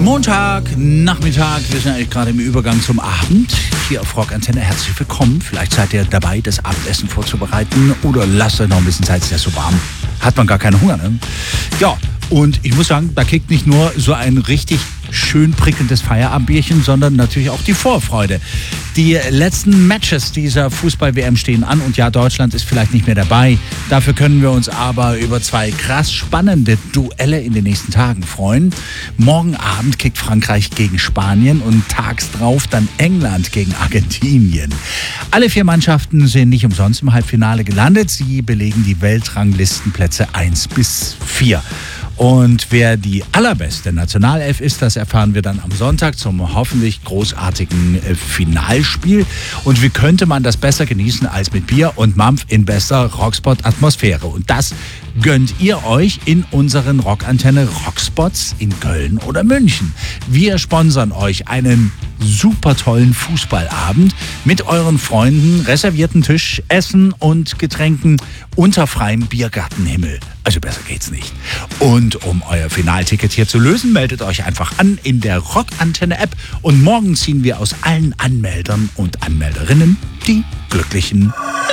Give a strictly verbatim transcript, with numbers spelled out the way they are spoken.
Montag, Nachmittag, wir sind eigentlich gerade im Übergang zum Abend. Hier auf Rock Antenne, herzlich willkommen. Vielleicht seid ihr dabei, das Abendessen vorzubereiten oder lasst euch noch ein bisschen Zeit, es ist ja so warm. Hat man gar keinen Hunger, ne? Ja, und ich muss sagen, da kickt nicht nur so ein richtig schön prickelndes Feierabendbierchen, sondern natürlich auch die Vorfreude. Die letzten Matches dieser Fußball-W M stehen an und ja, Deutschland ist vielleicht nicht mehr dabei. Dafür können wir uns aber über zwei krass spannende Duelle in den nächsten Tagen freuen. Morgen Abend kickt Frankreich gegen Spanien und tags drauf dann England gegen Argentinien. Alle vier Mannschaften sind nicht umsonst im Halbfinale gelandet. Sie belegen die Weltranglistenplätze eins bis vier. Und wer die allerbeste Nationalelf ist, das erfahren wir dann am Sonntag zum hoffentlich großartigen äh, Finalspiel. Und wie könnte man das besser genießen als mit Bier und Mampf in bester Rockspot-Atmosphäre? Und das gönnt ihr euch in unseren Rockantenne Rockspots in Köln oder München. Wir sponsern euch einen super tollen Fußballabend mit euren Freunden, reservierten Tisch, Essen und Getränken unter freiem Biergartenhimmel. Also besser geht's nicht. Und um euer Finalticket hier zu lösen, meldet euch einfach an in der Rockantenne-App und morgen ziehen wir aus allen Anmeldern und Anmelderinnen die Glücklichen.